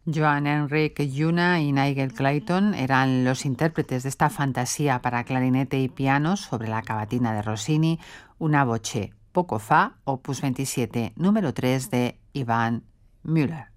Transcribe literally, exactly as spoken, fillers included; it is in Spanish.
Joan Enric Lluna y Nigel Clayton eran los intérpretes de esta fantasía para clarinete y piano sobre la cavatina de Rossini, una voce poco fa, opus veintisiete, número tres de Ivan Müller.